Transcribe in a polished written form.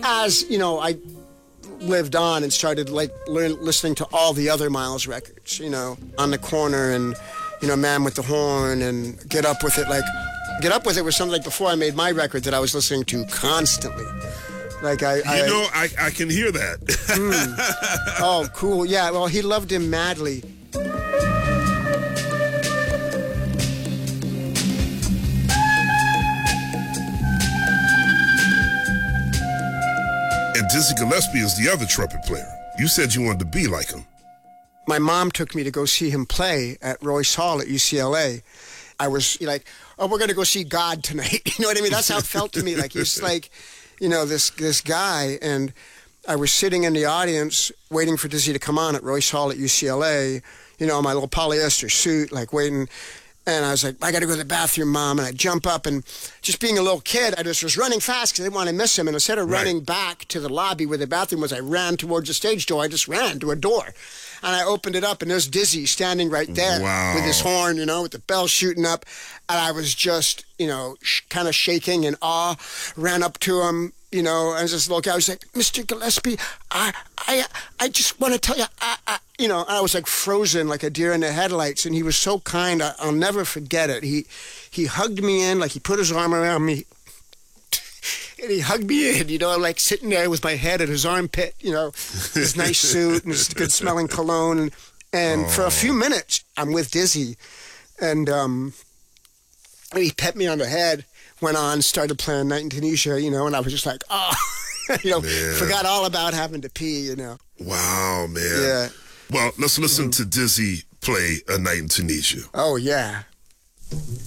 as, you know, I lived on and started like listening to all the other Miles records, you know, On the Corner and, you know, Man with the Horn and Get Up With It. Like, Get Up With It was something like before I made my record that I was listening to constantly. Like I can hear that. Oh, cool. Yeah, well, he loved him madly. And Dizzy Gillespie is the other trumpet player. You said you wanted to be like him. My mom took me to go see him play at Royce Hall at UCLA. I was like, oh, we're going to go see God tonight. You know what I mean? That's how it felt to me. Like, he's like, you know, this guy. And I was sitting in the audience waiting for Dizzy to come on at Royce Hall at UCLA, you know, my little polyester suit, like waiting. And I was like, I got to go to the bathroom, Mom. And I jump up, and just being a little kid, I just was running fast because I didn't want to miss him. And instead of running back to the lobby where the bathroom was, I ran towards the stage door. I just ran to a door. And I opened it up, and there's Dizzy standing right there with his horn, you know, with the bell shooting up. And I was just, you know, kind of shaking in awe, ran up to him, you know, and just look, I was like, Mr. Gillespie, I just want to tell you, you know, I was like frozen like a deer in the headlights, and he was so kind. I'll never forget it. He hugged me in, like he put his arm around me, and he hugged me in, you know, I'm like sitting there with my head in his armpit, you know, his nice suit and his good smelling cologne. And for a few minutes, I'm with Dizzy, and he pet me on the head, went on, started playing Night in Tunisia, you know, and I was just like, oh, you know, forgot all about having to pee, you know. Wow, man. Yeah. Well, let's listen to Dizzy play A Night in Tunisia. Oh, yeah.